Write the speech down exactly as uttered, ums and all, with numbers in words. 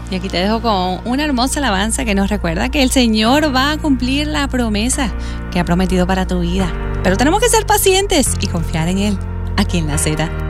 Y aquí te dejo con una hermosa alabanza que nos recuerda que el Señor va a cumplir la promesa que ha prometido para tu vida. Pero tenemos que ser pacientes y confiar en Él, aquí en La Z.